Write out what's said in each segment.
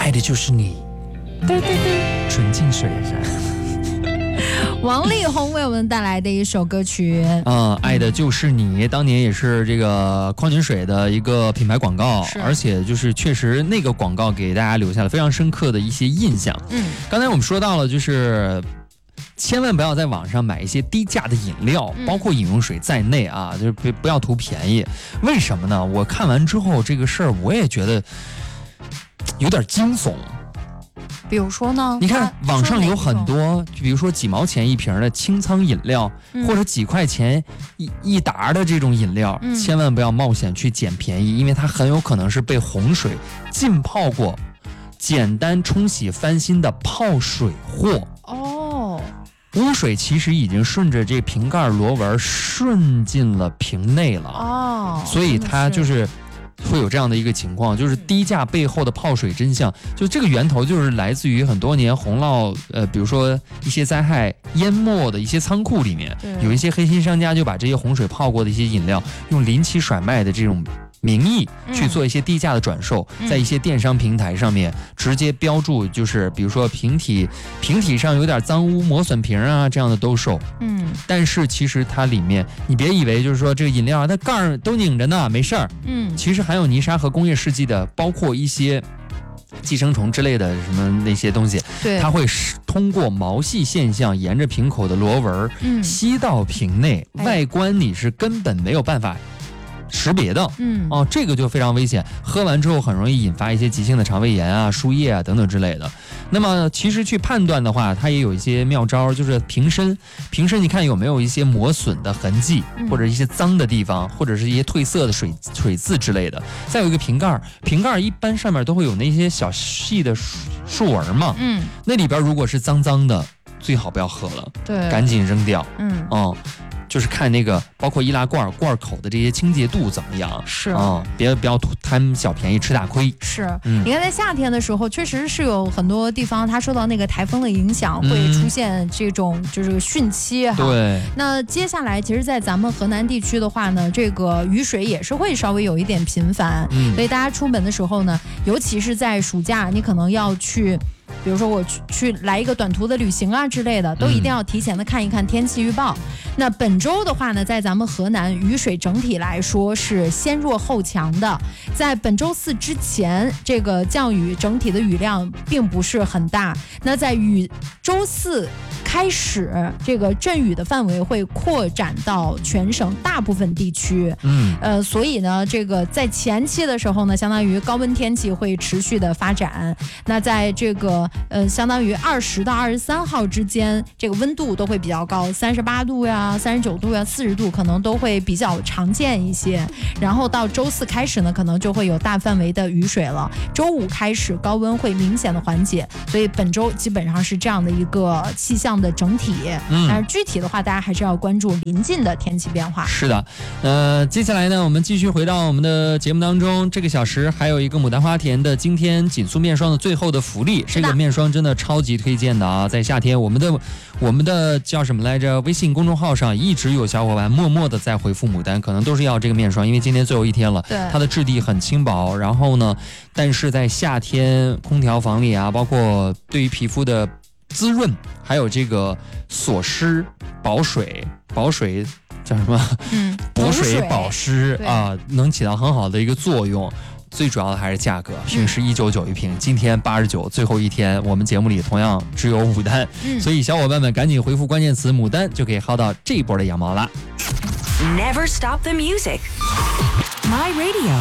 爱的就是你， 对对对， 纯净水山。 王力宏为我们带来的一首歌曲爱的就是你，当年也是这个矿泉水的一个品牌广告，而且就是确实那个广告给大家留下了非常深刻的一些印象。刚才我们说到了，就是千万不要在网上买一些低价的饮料，包括饮用水在内啊，就是不要图便宜。为什么呢？我看完之后这个事儿，我也觉得有点惊悚。 比如说呢？ 你看网上有很多，比如说几毛钱一瓶的清仓饮料，或者几块钱一打的这种饮料，千万不要冒险去捡便宜，因为它很有可能是被洪水浸泡过，简单冲洗翻新的泡水货。污水其实已经顺着这瓶盖螺纹顺进了瓶内了，所以它就是会有这样的一个情况，就是低价背后的泡水真相，就这个源头就是来自于很多年洪涝，比如说一些灾害淹没的一些仓库里面，有一些黑心商家就把这些洪水泡过的一些饮料，用临期甩卖的这种名义去做一些低价的转售，在一些电商平台上面直接标注，就是比如说瓶体上有点脏污磨损瓶啊这样的兜售。但是其实它里面你别以为就是说这个饮料它盖儿都拧着呢没事儿，其实含有泥沙和工业试剂的，包括一些寄生虫之类的什么那些东西，它会通过毛细现象沿着瓶口的螺纹吸到瓶内，外观你是根本没有办法识别的，这个就非常危险，喝完之后很容易引发一些急性的肠胃炎啊、输液啊等等之类的。那么其实去判断的话，它也有一些妙招，就是瓶身你看有没有一些磨损的痕迹，或者一些脏的地方，或者是一些褪色的水渍之类的。再有一个瓶盖一般上面都会有那些小细的竖纹嘛，那里边如果是脏脏的，最好不要喝了，赶紧扔掉。就是看那个包括易拉罐口的这些清洁度怎么样，不要贪小便宜吃大亏。你看在夏天的时候，确实是有很多地方它受到那个台风的影响，会出现这种就是汛期哈。那接下来其实在咱们河南地区的话呢，这个雨水也是会稍微有一点频繁，所以大家出门的时候呢，尤其是在暑假，你可能要去比如说我去来一个短途的旅行啊之类的，都一定要提前的看一看天气预报。那本周的话呢，在咱们河南雨水整体来说是先弱后强的，在本周四之前，这个降雨整体的雨量并不是很大。那在周四开始，这个阵雨的范围会扩展到全省大部分地区。所以呢，这个在前期的时候呢，相当于高温天气会持续的发展。那在这个相当于20到23号之间，这个温度都会比较高，38度呀、39度呀、40度可能都会比较常见一些。然后到周四开始呢，可能就会有大范围的雨水了。周五开始高温会明显的缓解，所以本周基本上是这样的一个气象的整体。但是具体的话，大家还是要关注临近的天气变化。是的，接下来呢，我们继续回到我们的节目当中。这个小时还有一个牡丹花田的今天紧速面霜的最后的福利，这个面霜真的超级推荐的啊！在夏天，我们的叫什么来着？微信公众号上一直有小伙伴默默的在回复牡丹，可能都是要这个面霜，因为今天最后一天了。它的质地很轻薄，然后呢，但是在夏天空调房里啊，包括对于皮肤的滋润，还有这个锁湿、保水叫什么？补水保湿啊，能起到很好的一个作用。最主要的还是价格，平时199一瓶，今天89，最后一天我们节目里同样只有牡丹，所以小伙伴们赶紧回复关键词牡丹，就可以薅到这一波的羊毛啦。 Never stop the music. My Radio。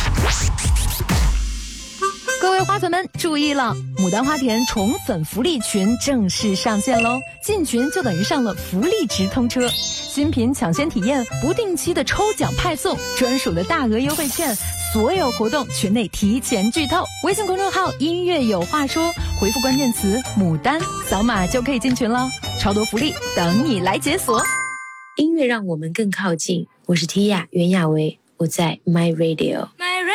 各位花粉们注意了，牡丹花田宠粉福利群正式上线喽！进群就等于上了福利直通车，新品抢先体验，不定期的抽奖派送，专属的大额优惠券，所有活动群内提前剧透。微信公众号音乐有话说，回复关键词牡丹，扫码就可以进群了，超多福利等你来解锁。 音乐让我们更靠近，我是 Tia 袁娅维，我在 My Radio。